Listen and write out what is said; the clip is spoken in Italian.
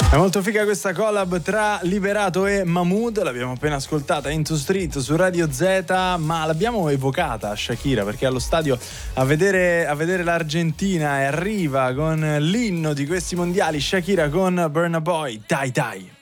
È molto figa questa collab tra Liberato e Mahmood, l'abbiamo appena ascoltata Into Street su Radio Z, ma l'abbiamo evocata Shakira perché allo stadio a vedere l'Argentina e arriva con l'inno di questi mondiali Shakira con Burna Boy, Dai Dai.